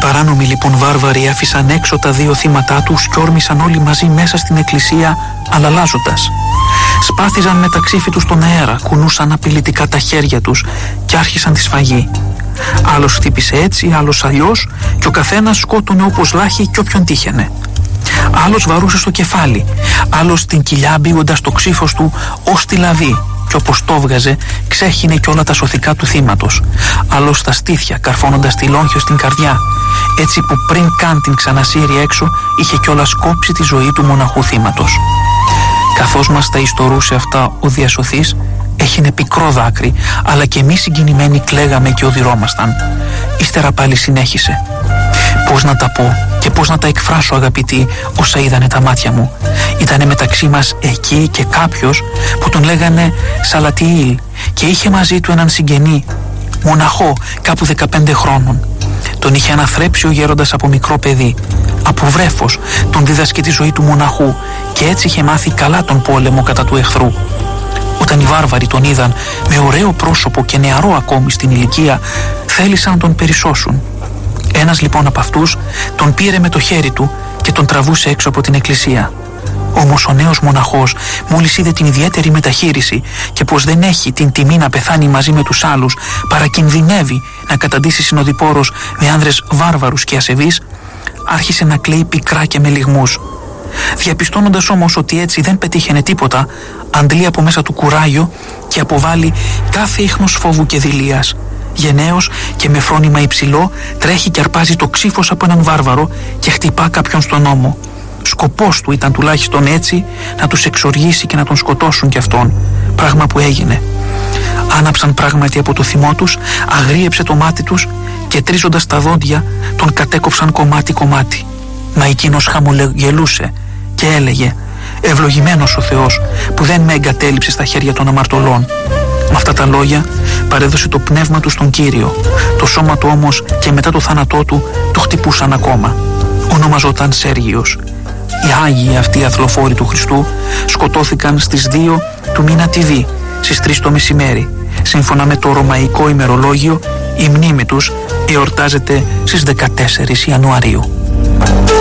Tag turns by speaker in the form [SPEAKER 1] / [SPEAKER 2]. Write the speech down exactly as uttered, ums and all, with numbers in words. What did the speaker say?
[SPEAKER 1] παράνομοι λοιπόν βάρβαροι άφησαν έξω τα δύο θύματά τους και όρμησαν όλοι μαζί μέσα στην εκκλησία αλαλάζοντας. Σπάθιζαν με τα ξύφη τους στον αέρα, κουνούσαν απειλητικά τα χέρια τους και άρχισαν τη σφαγή. Άλλος χτύπησε έτσι, άλλος αλλιώς και ο καθένας σκότωνε όπως λάχη και όποιον τύχαινε. Άλλος βαρούσε στο κεφάλι, άλλος την κοιλιά μπήγοντας το ξύφος του ως τη λαβή και όπως το βγάζε ξέχυνε και όλα τα σωθικά του θύματος. Άλλος στα στήθια καρφώνοντας τη λόγχιο στην καρδιά, έτσι που πριν καν την ξανασύρει έξω είχε κιόλας κόψει τη ζωή του μοναχού θύματος. Καθώς μας τα ιστορούσε αυτά ο διασωθής, έχινε πικρό δάκρυ, αλλά και εμείς συγκινημένοι κλαίγαμε και οδυρώμασταν. Ύστερα πάλι συνέχισε. Πώς να τα πω και πώς να τα εκφράσω, αγαπητοί, όσα είδανε τα μάτια μου. Ήτανε μεταξύ μας εκεί και κάποιος που τον λέγανε Σαλατιήλ και είχε μαζί του έναν συγγενή, μοναχό κάπου δεκαπέντε χρόνων. Τον είχε αναθρέψει ο γέροντας από μικρό παιδί. Από βρέφος τον δίδασκε τη ζωή του μοναχού και έτσι είχε μάθει καλά τον πόλεμο κατά του εχθρού. Όταν οι βάρβαροι τον είδαν με ωραίο πρόσωπο και νεαρό ακόμη στην ηλικία, θέλησαν να τον περισσώσουν. Ένας λοιπόν από αυτούς τον πήρε με το χέρι του και τον τραβούσε έξω από την εκκλησία. Όμως ο νέος μοναχός μόλις είδε την ιδιαίτερη μεταχείριση και πως δεν έχει την τιμή να πεθάνει μαζί με τους άλλους, παρακινδυνεύει να καταντήσει συνοδοιπόρος με άνδρες βάρβαρους και ασεβείς, άρχισε να κλαίει πικρά και με λυγμούς. Διαπιστώνοντας όμως ότι έτσι δεν πετύχαινε τίποτα, αντλεί από μέσα του κουράγιο και αποβάλλει κάθε ίχνος φόβου και δειλίας. Γενναίος και με φρόνημα υψηλό τρέχει και αρπάζει το ξύφος από έναν βάρβαρο και χτυπά κάποιον στον ώμο. Σκοπός του ήταν τουλάχιστον έτσι να τους εξοργήσει και να τον σκοτώσουν κι αυτόν, πράγμα που έγινε. Άναψαν πράγματι από το θυμό τους, αγρίεψε το μάτι τους και τρίζοντας τα δόντια τον κατέκοψαν κομμάτι-κομμάτι. Μα εκείνος χαμογελούσε και έλεγε «Ευλογημένος ο Θεός που δεν με εγκατέλειψε στα χέρια των αμαρτωλών». Με αυτά τα λόγια παρέδωσε το πνεύμα του στον Κύριο. Το σώμα του όμως και μετά το θάνατό του το χτυπούσαν ακόμα. Ονομαζόταν Σέργιος. Οι Άγιοι αυτοί αθλοφόροι του Χριστού σκοτώθηκαν στις δύο του μήνα Τιβή, στις τρεις το μεσημέρι. Σύμφωνα με το ρωμαϊκό ημερολόγιο, η μνήμη τους εορτάζεται στις δεκατέσσερις Ιανουαρίου.